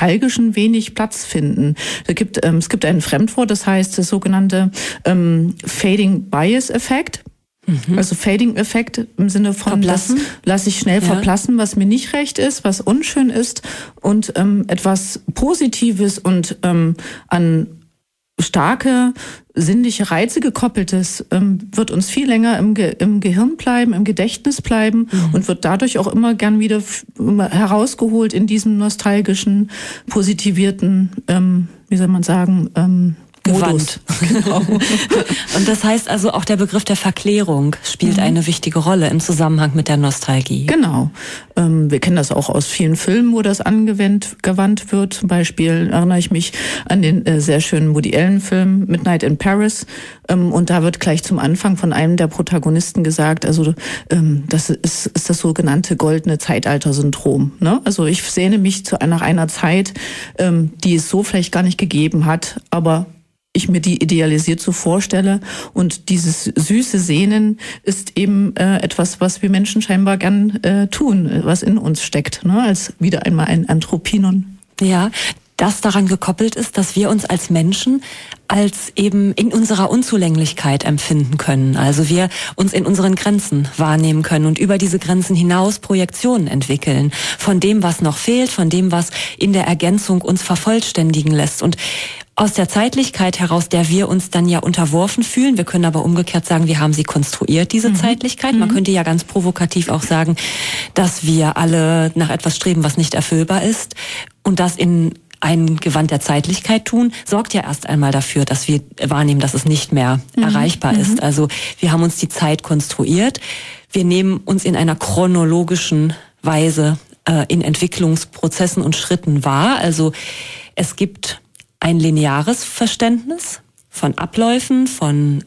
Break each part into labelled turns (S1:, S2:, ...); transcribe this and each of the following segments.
S1: Nostalgischen wenig Platz finden. Es gibt ein Fremdwort, das heißt das sogenannte Fading Bias Effekt. Also Fading-Effekt im Sinne von, das lasse ich schnell verblassen, was mir nicht recht ist, was unschön ist, und etwas Positives und an starke sinnliche Reize gekoppeltes wird uns viel länger im Gehirn bleiben, im Gedächtnis bleiben und wird dadurch auch immer gern wieder herausgeholt in diesem nostalgischen, positivierten, wie soll man sagen,
S2: Gewand. Genau. Und das heißt also, auch der Begriff der Verklärung spielt eine wichtige Rolle im Zusammenhang mit der Nostalgie.
S1: Genau. Wir kennen das auch aus vielen Filmen, wo das gewandt wird. Zum Beispiel erinnere ich mich an den sehr schönen Woody Allen-Film Midnight in Paris. Und da wird gleich zum Anfang von einem der Protagonisten gesagt, also das ist das sogenannte goldene Zeitalter-Syndrom. Ne? Also ich sehne mich nach einer Zeit, die es so vielleicht gar nicht gegeben hat, aber ich mir die idealisiert so vorstelle. Und dieses süße Sehnen ist eben etwas, was wir Menschen scheinbar gern tun, was in uns steckt, ne? Als wieder einmal ein Anthropinon.
S2: Ja, das daran gekoppelt ist, dass wir uns als Menschen als eben in unserer Unzulänglichkeit empfinden können. Also wir uns in unseren Grenzen wahrnehmen können und über diese Grenzen hinaus Projektionen entwickeln. Von dem, was noch fehlt, von dem, was in der Ergänzung uns vervollständigen lässt. Und aus der Zeitlichkeit heraus, der wir uns dann ja unterworfen fühlen. Wir können aber umgekehrt sagen, wir haben sie konstruiert, diese Zeitlichkeit. Man könnte ja ganz provokativ auch sagen, dass wir alle nach etwas streben, was nicht erfüllbar ist. Und das in ein Gewand der Zeitlichkeit tun, sorgt ja erst einmal dafür, dass wir wahrnehmen, dass es nicht mehr erreichbar ist. Also wir haben uns die Zeit konstruiert. Wir nehmen uns in einer chronologischen Weise in Entwicklungsprozessen und Schritten wahr. Also es gibt ein lineares Verständnis von Abläufen, von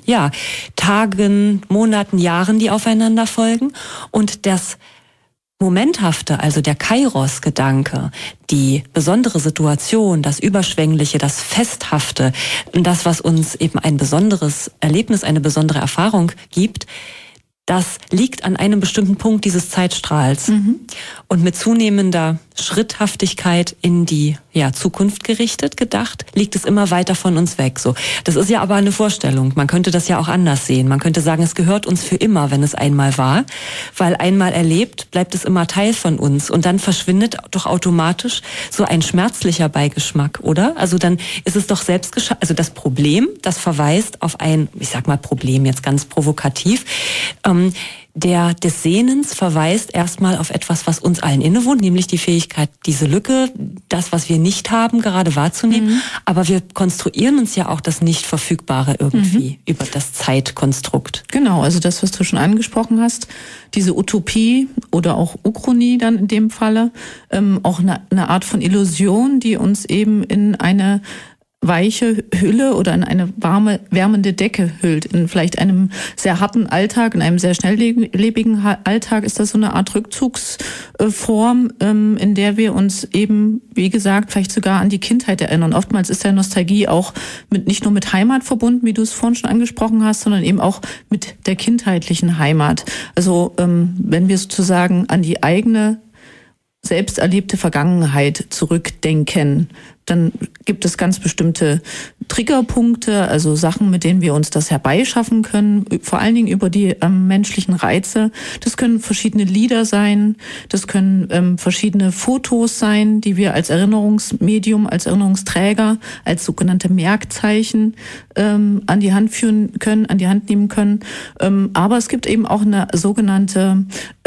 S2: Tagen, Monaten, Jahren, die aufeinander folgen. Und das Momenthafte, also der Kairos-Gedanke, die besondere Situation, das Überschwängliche, das Festhafte, das, was uns eben ein besonderes Erlebnis, eine besondere Erfahrung gibt, das liegt an einem bestimmten Punkt dieses Zeitstrahls. Und mit zunehmender Schritthaftigkeit in die Zukunft gerichtet gedacht, liegt es immer weiter von uns weg. So, das ist ja aber eine Vorstellung. Man könnte das ja auch anders sehen. Man könnte sagen, es gehört uns für immer, wenn es einmal war, weil einmal erlebt, bleibt es immer Teil von uns und dann verschwindet doch automatisch so ein schmerzlicher Beigeschmack, oder? Also dann ist es doch selbst also das Problem, das verweist auf ein, ich sag mal Problem jetzt ganz provokativ, des Sehnens verweist erstmal auf etwas, was uns allen innewohnt, nämlich die Fähigkeit, diese Lücke, das, was wir nicht haben, gerade wahrzunehmen. Aber wir konstruieren uns ja auch das Nicht-Verfügbare irgendwie über das Zeitkonstrukt.
S1: Genau, also das, was du schon angesprochen hast, diese Utopie oder auch Uchronie dann in dem Falle, auch eine Art von Illusion, die uns eben in eine weiche Hülle oder in eine warme, wärmende Decke hüllt. In vielleicht einem sehr harten Alltag, in einem sehr schnelllebigen Alltag ist das so eine Art Rückzugsform, in der wir uns eben, wie gesagt, vielleicht sogar an die Kindheit erinnern. Oftmals ist ja Nostalgie auch nicht nur mit Heimat verbunden, wie du es vorhin schon angesprochen hast, sondern eben auch mit der kindheitlichen Heimat. Also wenn wir sozusagen an die eigene selbst erlebte Vergangenheit zurückdenken, dann gibt es ganz bestimmte Triggerpunkte, also Sachen, mit denen wir uns das herbeischaffen können, vor allen Dingen über die menschlichen Reize. Das können verschiedene Lieder sein, das können verschiedene Fotos sein, die wir als Erinnerungsmedium, als Erinnerungsträger, als sogenannte Merkzeichen an die Hand nehmen können. Aber es gibt eben auch eine sogenannte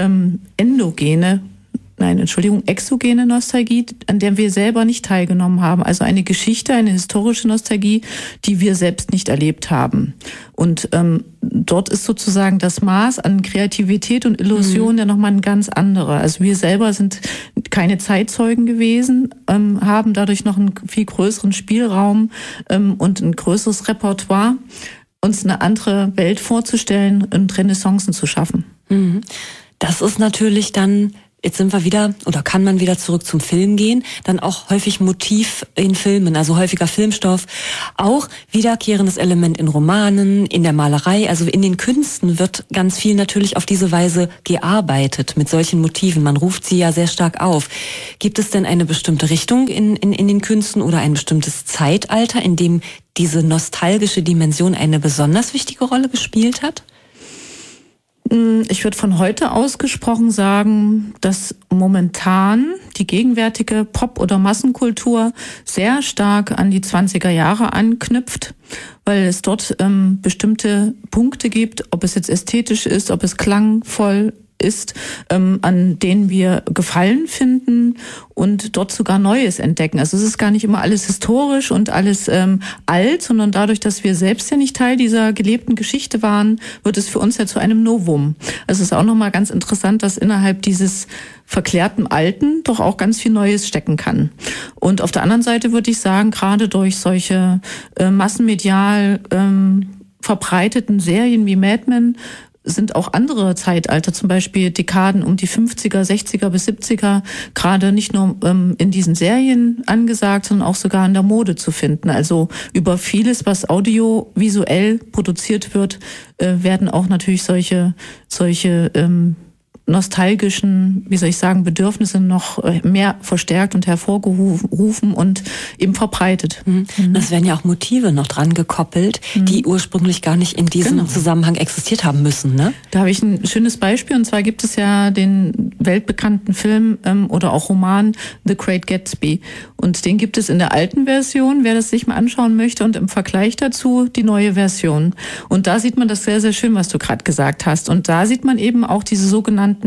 S1: exogene Nostalgie, an der wir selber nicht teilgenommen haben. Also eine Geschichte, eine historische Nostalgie, die wir selbst nicht erlebt haben. Und dort ist sozusagen das Maß an Kreativität und Illusion ja nochmal ein ganz anderer. Also wir selber sind keine Zeitzeugen gewesen, haben dadurch noch einen viel größeren Spielraum und ein größeres Repertoire, uns eine andere Welt vorzustellen und Renaissancen zu schaffen.
S2: Das ist natürlich dann jetzt sind wir wieder, oder kann man wieder zurück zum Film gehen, dann auch häufig Motiv in Filmen, also häufiger Filmstoff, auch wiederkehrendes Element in Romanen, in der Malerei, also in den Künsten wird ganz viel natürlich auf diese Weise gearbeitet mit solchen Motiven. Man ruft sie ja sehr stark auf. Gibt es denn eine bestimmte Richtung in den Künsten oder ein bestimmtes Zeitalter, in dem diese nostalgische Dimension eine besonders wichtige Rolle gespielt hat?
S1: Ich würde von heute ausgesprochen sagen, dass momentan die gegenwärtige Pop- oder Massenkultur sehr stark an die 20er Jahre anknüpft, weil es dort bestimmte Punkte gibt, ob es jetzt ästhetisch ist, ob es klangvoll ist, an denen wir Gefallen finden und dort sogar Neues entdecken. Also es ist gar nicht immer alles historisch und alles alt, sondern dadurch, dass wir selbst ja nicht Teil dieser gelebten Geschichte waren, wird es für uns ja zu einem Novum. Also es ist auch nochmal ganz interessant, dass innerhalb dieses verklärten Alten doch auch ganz viel Neues stecken kann. Und auf der anderen Seite würde ich sagen, gerade durch solche massenmedial verbreiteten Serien wie Mad Men sind auch andere Zeitalter, zum Beispiel Dekaden um die 50er, 60er bis 70er, gerade nicht nur in diesen Serien angesagt, sondern auch sogar in der Mode zu finden. Also über vieles, was audiovisuell produziert wird, werden auch natürlich solche nostalgischen, Bedürfnisse noch mehr verstärkt und hervorgerufen und eben verbreitet.
S2: Das werden ja auch Motive noch dran gekoppelt, die ursprünglich gar nicht in diesem Zusammenhang existiert haben müssen, ne?
S1: Da habe ich ein schönes Beispiel, und zwar gibt es ja den weltbekannten Film oder auch Roman The Great Gatsby. Und den gibt es in der alten Version, wer das sich mal anschauen möchte, und im Vergleich dazu die neue Version. Und da sieht man das sehr, sehr schön, was du gerade gesagt hast. Und da sieht man eben auch diese sogenannten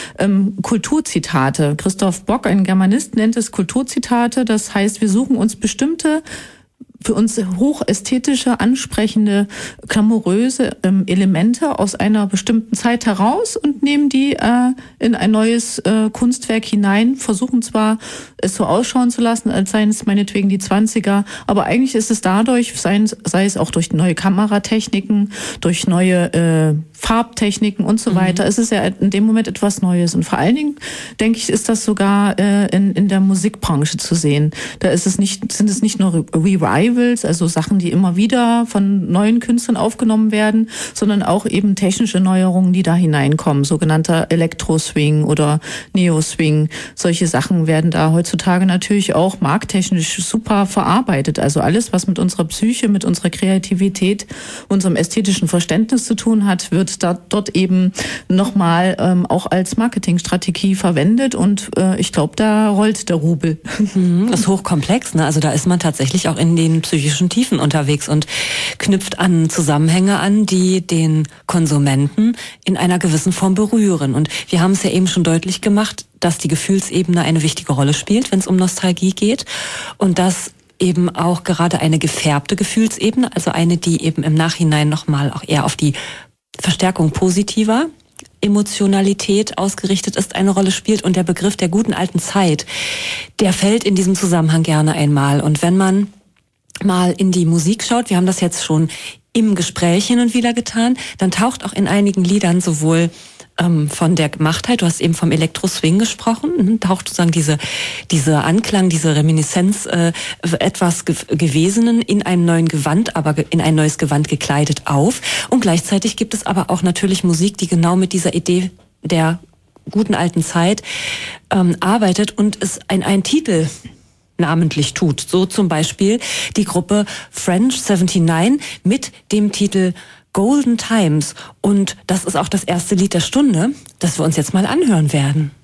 S1: Kulturzitate. Christoph Bock, ein Germanist, nennt es Kulturzitate. Das heißt, wir suchen uns bestimmte, für uns hochästhetische, ansprechende, glamouröse Elemente aus einer bestimmten Zeit heraus und nehmen die in ein neues Kunstwerk hinein, versuchen zwar es so ausschauen zu lassen, als seien es meinetwegen die 20er, aber eigentlich ist es dadurch, sei es auch durch neue Kameratechniken, durch neue Farbtechniken und so weiter, ist es ja in dem Moment etwas Neues. Und vor allen Dingen, denke ich, ist das sogar in der Musikbranche zu sehen. Da sind es nicht nur Revivals, also Sachen, die immer wieder von neuen Künstlern aufgenommen werden, sondern auch eben technische Neuerungen, die da hineinkommen, sogenannter Elektro-Swing oder Neo-Swing. Solche Sachen werden da heutzutage natürlich auch markttechnisch super verarbeitet. Also alles, was mit unserer Psyche, mit unserer Kreativität, unserem ästhetischen Verständnis zu tun hat, wird dort eben nochmal auch als Marketingstrategie verwendet, und ich glaube, da rollt der Rubel.
S2: Das ist hochkomplex, ne? Also da ist man tatsächlich auch in den psychischen Tiefen unterwegs und knüpft an Zusammenhänge an, die den Konsumenten in einer gewissen Form berühren. Und wir haben es ja eben schon deutlich gemacht, dass die Gefühlsebene eine wichtige Rolle spielt, wenn es um Nostalgie geht, und dass eben auch gerade eine gefärbte Gefühlsebene, also eine, die eben im Nachhinein nochmal auch eher auf die Verstärkung positiver Emotionalität ausgerichtet ist, eine Rolle spielt. Und der Begriff der guten alten Zeit, der fällt in diesem Zusammenhang gerne einmal. Und wenn man mal in die Musik schaut, wir haben das jetzt schon im Gespräch hin und wieder getan, dann taucht auch in einigen Liedern sowohl von der Gemachtheit, du hast eben vom Elektro-Swing gesprochen, taucht sozusagen diese Anklang, diese Reminiszenz etwas Gewesenen in einem neuen Gewand, aber in ein neues Gewand gekleidet auf. Und gleichzeitig gibt es aber auch natürlich Musik, die genau mit dieser Idee der guten alten Zeit arbeitet und es einen Titel namentlich tut. So zum Beispiel die Gruppe French 79 mit dem Titel Golden Times. Und das ist auch das erste Lied der Stunde, das wir uns jetzt mal anhören werden.